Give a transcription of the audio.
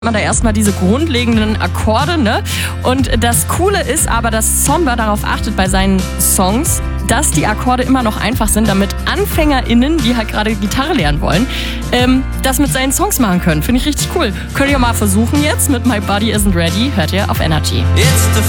Man da erstmal diese grundlegenden Akkorde, ne? Und das Coole ist aber, dass Zomba darauf achtet bei seinen Songs, dass die Akkorde immer noch einfach sind, damit AnfängerInnen, die halt gerade Gitarre lernen wollen, das mit seinen Songs machen können. Finde ich richtig cool. Könnt ihr mal versuchen jetzt mit My Body Isn't Ready, hört ihr auf Energy. It's the